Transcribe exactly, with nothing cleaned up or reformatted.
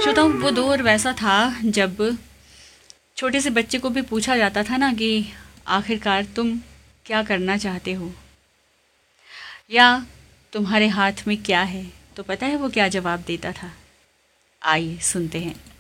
श्रोताओं, वो दौर वैसा था जब छोटे से बच्चे को भी पूछा जाता था ना कि आखिरकार तुम क्या करना चाहते हो, या तुम्हारे हाथ में क्या है, तो पता है वो क्या जवाब देता था? आइए सुनते हैं।